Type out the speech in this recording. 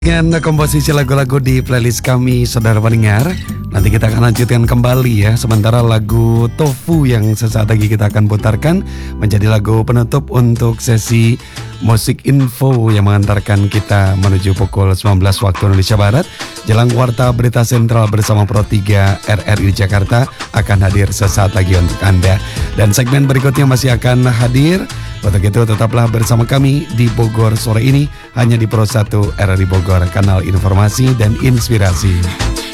Dengan komposisi lagu-lagu di playlist kami, saudara pendengar, nanti kita akan lanjutkan kembali ya. Sementara lagu Tofu yang sesaat lagi kita akan putarkan menjadi lagu penutup untuk sesi musik info yang mengantarkan kita menuju pukul 19 waktu Indonesia Barat. Jelang Warta Berita Sentral bersama Pro 3 RRI Jakarta akan hadir sesaat lagi untuk Anda. Dan segmen berikutnya masih akan hadir. Untuk itu tetaplah bersama kami di Bogor sore ini hanya di Pro 1 RRI Bogor, kanal informasi dan inspirasi.